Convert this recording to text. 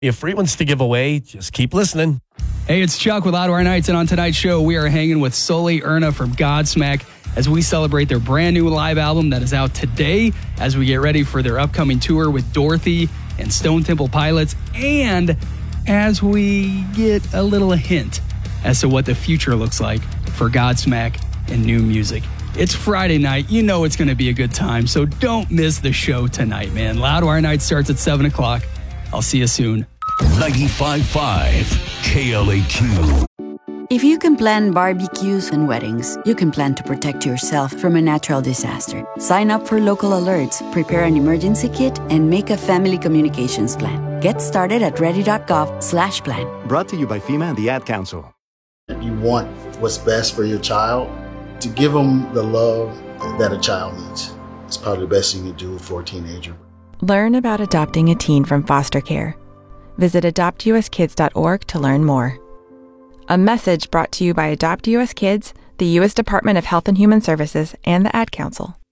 If free ones to give away, just keep listening. Hey, it's Chuck with Loudwire Nights, and on tonight's show, we are hanging with Sully Erna from Godsmack as we celebrate their brand new live album that is out today, as we get ready for their upcoming tour with Dorothy and Stone Temple Pilots, and as we get a little hint as to what the future looks like for Godsmack and new music. It's Friday night. You know it's going to be a good time, so don't miss the show tonight, man. Loudwire Night starts at 7 o'clock. I'll see you soon. 95.5 KLAQ. If you can plan barbecues and weddings, you can plan to protect yourself from a natural disaster. Sign up for local alerts, prepare an emergency kit, and make a family communications plan. Get started at ready.gov/plan. Brought to you by FEMA and the Ad Council. If you want what's best for your child, to give them the love that a child needs. It's probably the best thing you do for a teenager. Learn about adopting a teen from foster care. Visit adoptuskids.org to learn more. A message brought to you by Adopt US Kids, the U.S. Department of Health and Human Services, and the Ad Council.